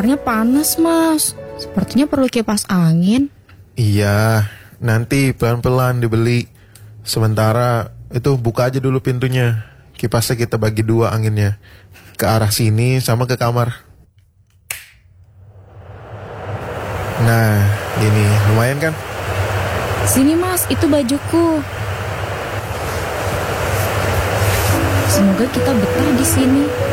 Kamarnya panas, Mas. Sepertinya perlu kipas angin. Iya, nanti pelan-pelan dibeli. Sementara itu buka aja dulu pintunya. Kipasnya kita bagi dua anginnya. Ke arah sini sama ke kamar. Nah, ini lumayan kan? Sini, Mas, itu bajuku. Semoga kita betah di sini.